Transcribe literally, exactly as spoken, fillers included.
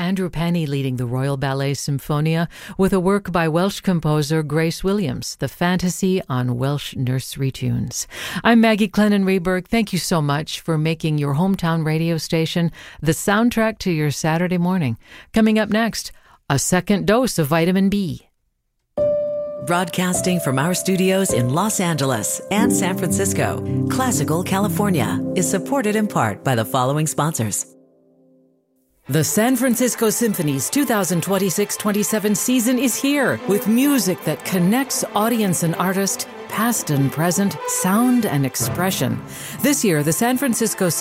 Andrew Penny leading the Royal Ballet Symphonia with a work by Welsh composer Grace Williams, The Fantasy on Welsh Nursery Tunes. I'm Maggie Clennon-Reberg. Thank you so much for making your hometown radio station the soundtrack to your Saturday morning. Coming up next, a second dose of vitamin B. Broadcasting from our studios in Los Angeles and San Francisco, Classical California is supported in part by the following sponsors. The San Francisco Symphony's two thousand twenty-six twenty-seven season is here with music that connects audience and artist, past and present, sound and expression. This year, the San Francisco